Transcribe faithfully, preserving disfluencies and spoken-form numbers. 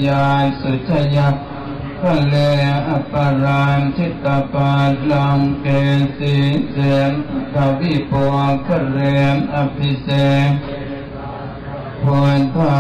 ยาสุชยะคะเลอปารานชิตาปาลังเกสีเสนทวิปวคะเรอภิเษกพุทธ